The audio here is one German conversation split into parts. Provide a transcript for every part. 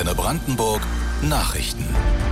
Antenne Brandenburg Nachrichten.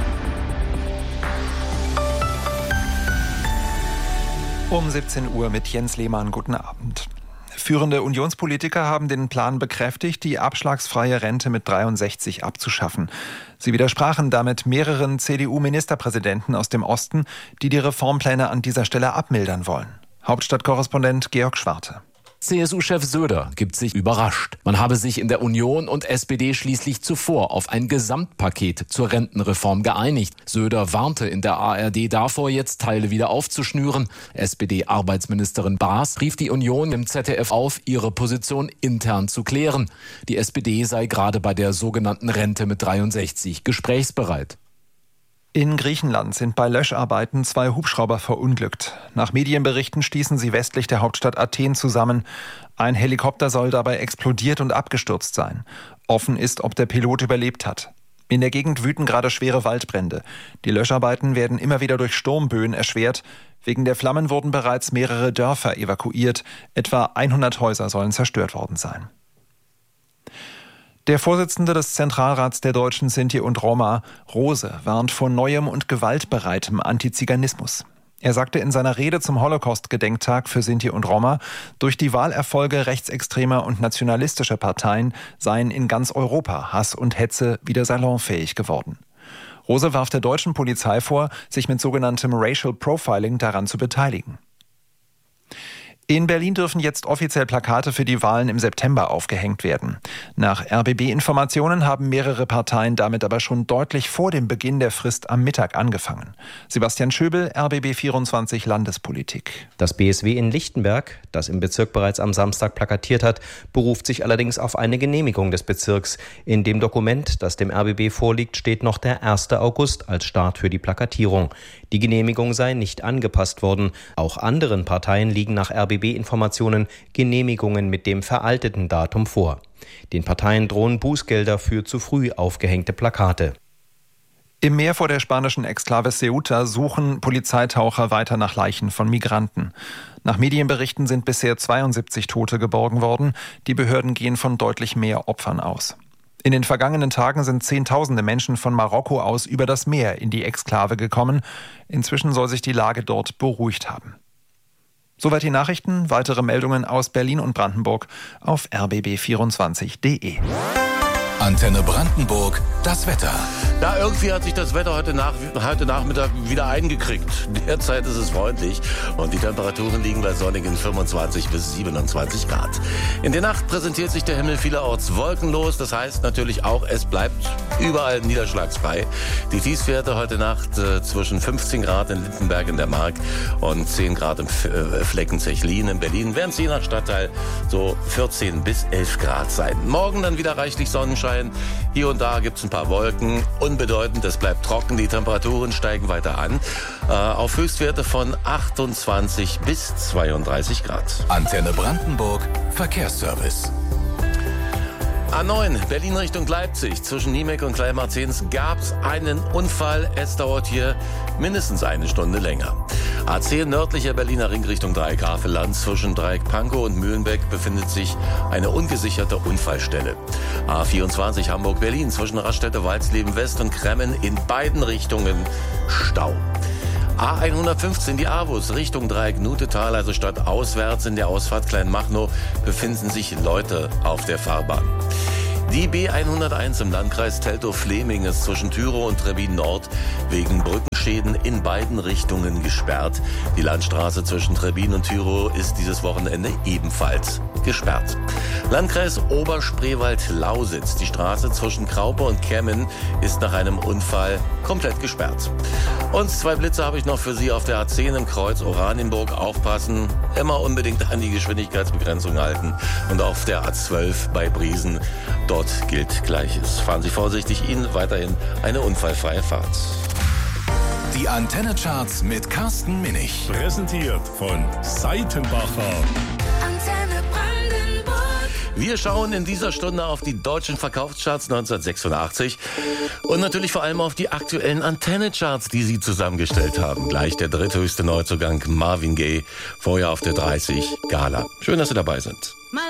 Um 17 Uhr mit Jens Lehmann. Guten Abend. Führende Unionspolitiker haben den Plan bekräftigt, die abschlagsfreie Rente mit 63 abzuschaffen. Sie widersprachen damit mehreren CDU-Ministerpräsidenten aus dem Osten, die die Reformpläne an dieser Stelle abmildern wollen. Hauptstadtkorrespondent Georg Schwarte. CSU-Chef Söder gibt sich überrascht. Man habe sich in der Union und SPD schließlich zuvor auf ein Gesamtpaket zur Rentenreform geeinigt. Söder warnte in der ARD davor, jetzt Teile wieder aufzuschnüren. SPD-Arbeitsministerin Baas rief die Union im ZDF auf, ihre Position intern zu klären. Die SPD sei gerade bei der sogenannten Rente mit 63 gesprächsbereit. In Griechenland sind bei Löscharbeiten 2 Hubschrauber verunglückt. Nach Medienberichten stießen sie westlich der Hauptstadt Athen zusammen. Ein Helikopter soll dabei explodiert und abgestürzt sein. Offen ist, ob der Pilot überlebt hat. In der Gegend wüten gerade schwere Waldbrände. Die Löscharbeiten werden immer wieder durch Sturmböen erschwert. Wegen der Flammen wurden bereits mehrere Dörfer evakuiert. Etwa 100 Häuser sollen zerstört worden sein. Der Vorsitzende des Zentralrats der Deutschen Sinti und Roma, Rose, warnt vor neuem und gewaltbereitem Antiziganismus. Er sagte in seiner Rede zum Holocaust-Gedenktag für Sinti und Roma, durch die Wahlerfolge rechtsextremer und nationalistischer Parteien seien in ganz Europa Hass und Hetze wieder salonfähig geworden. Rose warf der deutschen Polizei vor, sich mit sogenanntem Racial Profiling daran zu beteiligen. In Berlin dürfen jetzt offiziell Plakate für die Wahlen im September aufgehängt werden. Nach RBB-Informationen haben mehrere Parteien damit aber schon deutlich vor dem Beginn der Frist am Mittag angefangen. Sebastian Schöbel, RBB 24 Landespolitik. Das BSW in Lichtenberg, das im Bezirk bereits am Samstag plakatiert hat, beruft sich allerdings auf eine Genehmigung des Bezirks. In dem Dokument, das dem RBB vorliegt, steht noch der 1. August als Start für die Plakatierung. Die Genehmigung sei nicht angepasst worden. Auch anderen Parteien liegen nach RBB-Informationen Genehmigungen mit dem veralteten Datum vor. Den Parteien drohen Bußgelder für zu früh aufgehängte Plakate. Im Meer vor der spanischen Exklave Ceuta suchen Polizeitaucher weiter nach Leichen von Migranten. Nach Medienberichten sind bisher 72 Tote geborgen worden. Die Behörden gehen von deutlich mehr Opfern aus. In den vergangenen Tagen sind Zehntausende Menschen von Marokko aus über das Meer in die Exklave gekommen. Inzwischen soll sich die Lage dort beruhigt haben. Soweit die Nachrichten. Weitere Meldungen aus Berlin und Brandenburg auf rbb24.de. Antenne Brandenburg, das Wetter. Ja, irgendwie hat sich das Wetter heute Nachmittag wieder eingekriegt. Derzeit ist es freundlich und die Temperaturen liegen bei sonnigen 25 bis 27 Grad. In der Nacht präsentiert sich der Himmel vielerorts wolkenlos. Das heißt natürlich auch, es bleibt überall niederschlagsfrei. Die Tiefstwerte heute Nacht zwischen 15 Grad in Lindenberg in der Mark und 10 Grad im Flecken Zechlin in Berlin. Werden es je nach Stadtteil so 14 bis 11 Grad sein. Morgen dann wieder reichlich Sonnenschein. Hier und da gibt es ein paar Wolken. Unbedeutend, es bleibt trocken. Die Temperaturen steigen weiter an. Auf Höchstwerte von 28 bis 32 Grad. Antenne Brandenburg, Verkehrsservice. A9, Berlin Richtung Leipzig. Zwischen Niemek und Kleinmarzens gab es einen Unfall. Es dauert hier mindestens eine Stunde länger. A10 nördlicher Berliner Ring Richtung Dreieck Havelland. Zwischen Dreieck Pankow und Mühlenbeck befindet sich eine ungesicherte Unfallstelle. A24 Hamburg-Berlin zwischen Raststätte Walsleben West und Kremmen in beiden Richtungen Stau. A115, die Avus, Richtung Dreieck Nutetal, also stadtauswärts in der Ausfahrt Kleinmachnow, befinden sich Leute auf der Fahrbahn. Die B101 im Landkreis Teltow-Fleming ist zwischen Tyrow und Trebbin Nord wegen Brückenschäden in beiden Richtungen gesperrt. Die Landstraße zwischen Trebbin und Tyrow ist dieses Wochenende ebenfalls gesperrt. Landkreis Oberspreewald-Lausitz. Die Straße zwischen Kraupe und Kemmen ist nach einem Unfall komplett gesperrt. Und 2 Blitze habe ich noch für Sie auf der A10 im Kreuz Oranienburg. Aufpassen, immer unbedingt an die Geschwindigkeitsbegrenzung halten. Und auf der A12 bei Briesen, dort gilt Gleiches. Fahren Sie vorsichtig, Ihnen weiterhin eine unfallfreie Fahrt. Die Antenne-Charts mit Carsten Minich. Präsentiert von Seitenbacher. Antenne Brandenburg. Wir schauen in dieser Stunde auf die deutschen Verkaufscharts 1986 und natürlich vor allem auf die aktuellen Antenne-Charts, die Sie zusammengestellt haben. Gleich der dritthöchste Neuzugang Marvin Gaye, vorher auf der 30 Gala. Schön, dass Sie dabei sind. My